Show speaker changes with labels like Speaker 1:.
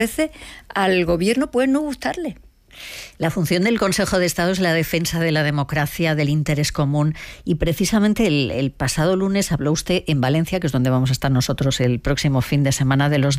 Speaker 1: veces al gobierno puede no gustarle.
Speaker 2: La función del Consejo de Estado es la defensa de la democracia, del interés común, y precisamente el pasado lunes habló usted en Valencia, que es donde vamos a estar nosotros el próximo fin de semana, de los